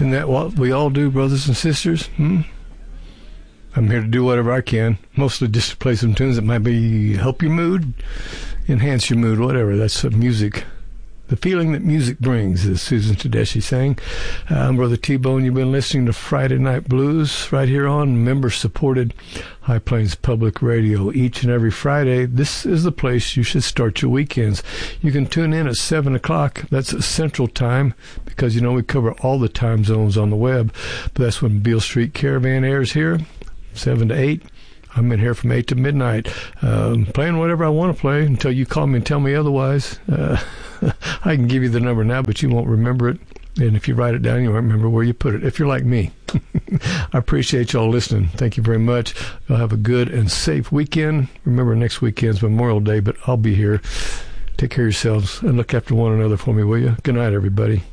Isn't that what we all do, brothers and sisters? I'm here to do whatever I can, mostly just to play some tunes that might be help your mood, enhance your mood, whatever. That's music. The feeling that music brings, as Susan Tedeschi sang. I'm Brother T-Bone. You've been listening to Friday Night Blues right here on member-supported High Plains Public Radio. Each and every Friday, this is the place you should start your weekends. You can tune in at 7 o'clock. That's Central Time, because, we cover all the time zones on the web. But that's when Beale Street Caravan airs here, 7 to 8. I'm in here from 8 to midnight, playing whatever I want to play until you call me and tell me otherwise. I can give you the number now, but you won't remember it. And if you write it down, you won't remember where you put it, if you're like me. I appreciate y'all listening. Thank you very much. Y'all have a good and safe weekend. Remember, next weekend's Memorial Day, but I'll be here. Take care of yourselves and look after one another for me, will you? Good night, everybody.